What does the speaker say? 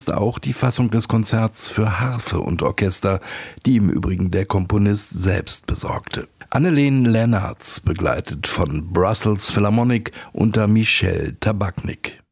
ist auch die Fassung des Konzerts für Harfe und Orchester, die im Übrigen der Komponist selbst besorgte. Anneleen Lennartz, begleitet von Brussels Philharmonic unter Michel Tabachnik.